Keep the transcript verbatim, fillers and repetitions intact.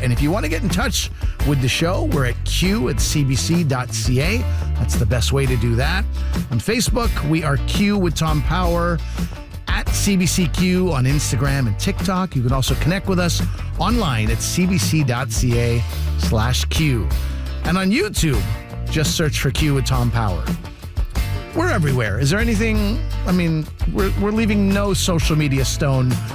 And if you want to get in touch with the show, we're at q at c b c dot c a. That's the best way to do that. On Facebook, we are Q with Tom Power, at C B C Q on Instagram and TikTok. You can also connect with us online at c b c dot c a slash Q. And on YouTube, just search for Q with Tom Power. We're everywhere. Is there anything, I mean, we're, we're leaving no social media stone